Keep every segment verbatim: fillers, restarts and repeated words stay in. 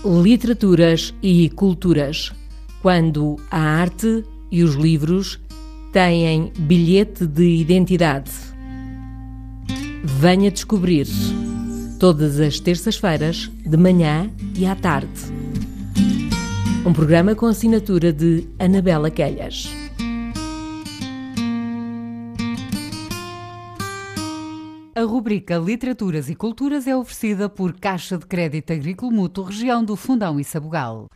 Literaturas e culturas, quando a arte e os livros têm bilhete de identidade. Venha descobrir, todas as terças-feiras, de manhã e à tarde. Um programa com assinatura de Anabela Quelhas. A rubrica Literaturas e Culturas é oferecida por Caixa de Crédito Agrícola Mútuo, região do Fundão e Sabugal.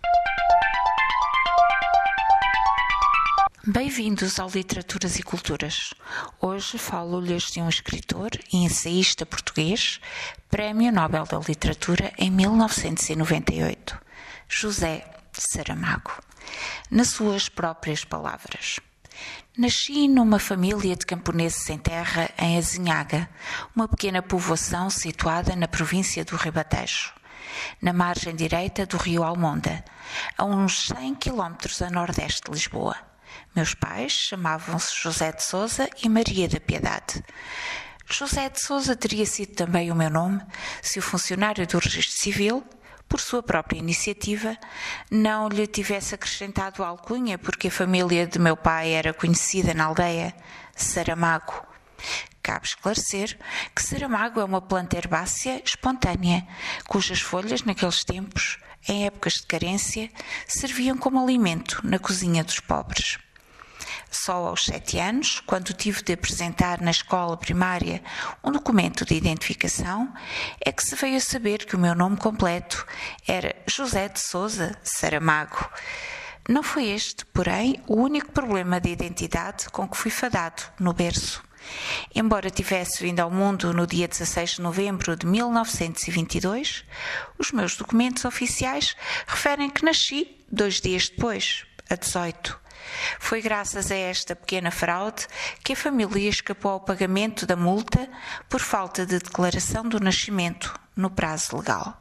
Bem-vindos ao Literaturas e Culturas. Hoje falo-lhes de um escritor e ensaísta português, Prémio Nobel da Literatura em mil novecentos e noventa e oito, José Saramago. Nas suas próprias palavras: nasci numa família de camponeses sem terra em Azinhaga, uma pequena povoação situada na província do Ribatejo, na margem direita do rio Almonda, a uns cem quilómetros a nordeste de Lisboa. Meus pais chamavam-se José de Sousa e Maria da Piedade. José de Sousa teria sido também o meu nome se o funcionário do Registro Civil, por sua própria iniciativa, não lhe tivesse acrescentado a alcunha porque a família de meu pai era conhecida na aldeia, Saramago. Cabe esclarecer que Saramago é uma planta herbácea espontânea, cujas folhas, naqueles tempos, em épocas de carência, serviam como alimento na cozinha dos pobres. Só aos sete anos, quando tive de apresentar na escola primária um documento de identificação, é que se veio a saber que o meu nome completo era José de Sousa Saramago. Não foi este, porém, o único problema de identidade com que fui fadado no berço. Embora tivesse vindo ao mundo no dia dezasseis de novembro de mil novecentos e vinte e dois, os meus documentos oficiais referem que nasci dois dias depois, a dezoito. Foi graças a esta pequena fraude que a família escapou ao pagamento da multa por falta de declaração do nascimento no prazo legal.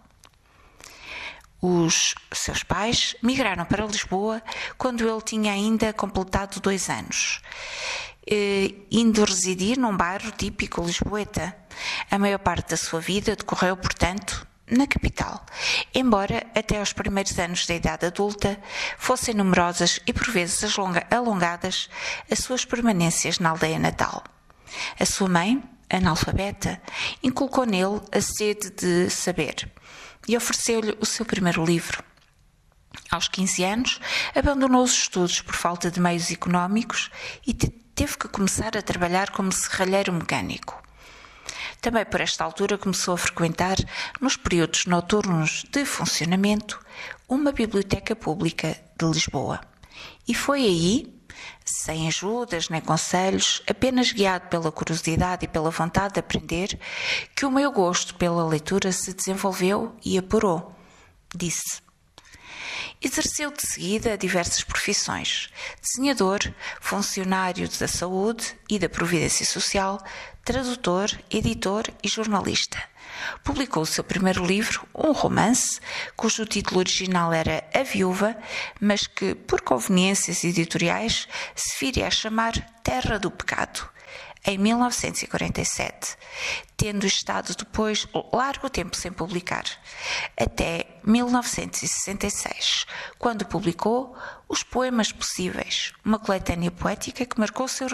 Os seus pais migraram para Lisboa quando ele tinha ainda completado dois anos, indo residir num bairro típico lisboeta. A maior parte da sua vida decorreu, portanto, na capital, embora até aos primeiros anos da idade adulta fossem numerosas e por vezes alongadas as suas permanências na aldeia natal. A sua mãe, analfabeta, inculcou nele a sede de saber e ofereceu-lhe o seu primeiro livro. Aos quinze anos, abandonou os estudos por falta de meios económicos e teve que começar a trabalhar como serralheiro mecânico. Também por esta altura começou a frequentar, nos períodos noturnos de funcionamento, uma biblioteca pública de Lisboa. E foi aí, sem ajudas nem conselhos, apenas guiado pela curiosidade e pela vontade de aprender, que o meu gosto pela leitura se desenvolveu e apurou, disse. Exerceu de seguida diversas profissões: desenhador, funcionário da saúde e da Previdência Social, tradutor, editor e jornalista. Publicou o seu primeiro livro, um romance, cujo título original era A Viúva, mas que, por conveniências editoriais, se viria a chamar Terra do Pecado, em mil novecentos e quarenta e sete, tendo estado depois largo tempo sem publicar, até mil novecentos e sessenta e seis, quando publicou Os Poemas Possíveis, uma coletânea poética que marcou o seu